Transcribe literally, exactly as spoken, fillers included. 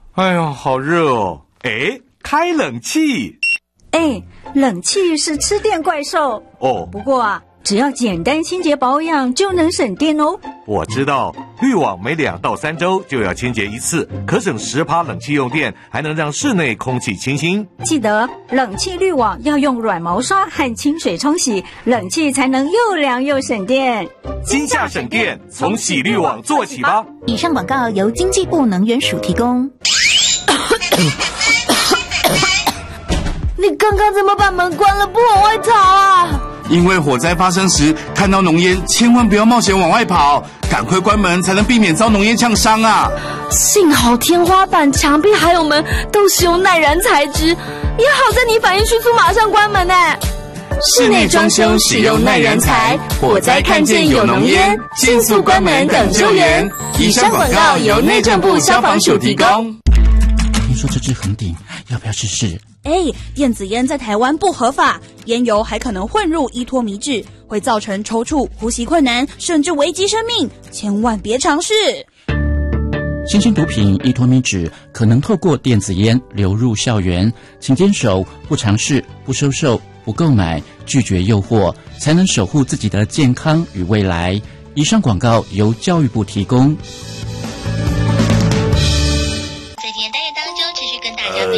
哎呀，好热哦！哎，开冷气。 哎，冷气是吃电怪兽哦。 不过啊，只要简单清洁保养就能省电哦。 我知道，滤网每两到三周就要清洁一次，可省十趴冷气用电，还能让室内空气清新。 记得冷气滤网要用软毛刷和清水冲洗，冷气才能又凉又省电。 今夏省电，从洗滤网做起吧。 以上广告由经济部能源署提供。 你刚刚怎么把门关了，不往外逃啊？ 因为火灾发生时看到浓烟，千万不要冒险往外跑，赶快关门才能避免遭浓烟呛伤啊！ 幸好天花板、墙壁还有门都使用耐燃材质，也好在你反应迅速，马上关门呢。 室内装修使用耐燃材，火灾看见有浓烟，迅速关门等救援。以上广告由内政部消防署提供。 听说这支横顶，要不要试试？ 哎，电子烟在台湾不合法，烟油还可能混入依托米酯，会造成抽搐、呼吸困难，甚至危及生命，千万别尝试。 新型毒品依托米酯可能透过电子烟流入校园，请坚守不尝试、不收受、不购买，拒绝诱惑，才能守护自己的健康与未来。以上广告由教育部提供。 在今天单元当中，持续跟大家分